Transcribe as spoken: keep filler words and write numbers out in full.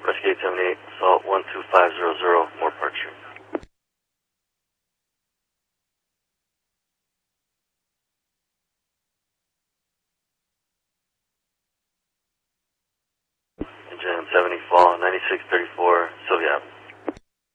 Rescue eight seven eight, assault one two five zero zero, Moore Park Street. Engine seventy fall, ninety-six thirty-four, Sylvia Avenue.